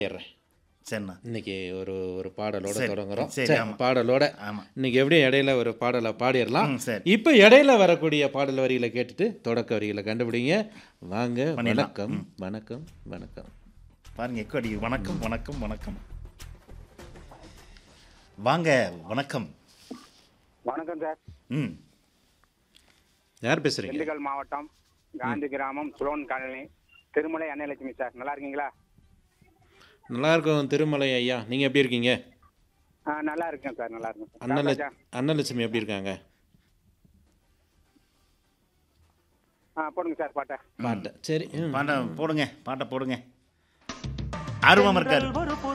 ஏறுறேன். சரிண்ணா. இன்னைக்கு ஒரு ஒரு பாடலோட சரி, தொடங்குறோம். சரி, சரி, ஆமா. பாடலோட ஆமா. இன்னைக்கு எப்படியும் இடையில ஒரு பாடலை பாடிடலாம். சரி. இப்போ இடையில வரக்கூடிய பாடல் வரிகளை கேட்டுட்டு தொடக்க வரிகளை கண்டுபிடிங்க. வாங்க. பண்ணிடலாம். வணக்கம் வணக்கம் வணக்கம். பாருங்க எக்கோ அடிக்குது. வணக்கம் வணக்கம் வணக்கம். வாங்க வணக்கம். வணக்கம் சார். ம் யார் பேசுறீங்க? திண்டுக்கல் மாவட்டம் காந்தி கிராமம் சுலோன் காலனி திருமலை அன்னலட்சுமி சார். நல்லா இருக்கீங்களா? நல்லா இருக்கும் திருமலை ஐயா. நீங்கள் எப்படி இருக்கீங்க? நல்லா இருக்கேன் சார். நல்லா இருக்கேன் சார். அன்னலட்சுமி எப்படி இருக்காங்க? போடுங்க சார் பாட்டை. பாட்டை சரி. பாட்டை போடுங்க. பாட்டை போடுங்க. ஆர்வம் இருக்காரு.